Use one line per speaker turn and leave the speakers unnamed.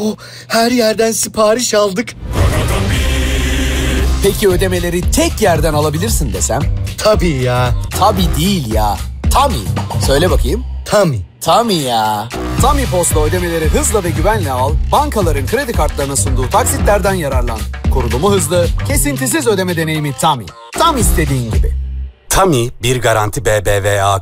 Her yerden sipariş aldık.
Peki ödemeleri tek yerden alabilirsin desem?
Tabii ya.
Tabii değil ya. Tami. Söyle bakayım.
Tami.
Tami ya. Tami Post'la ödemeleri hızla ve güvenle al. Bankaların kredi kartlarına sunduğu taksitlerden yararlan. Kurulumu hızlı, kesintisiz ödeme deneyimi Tami. Tam istediğin gibi.
Tami bir Garanti BBVA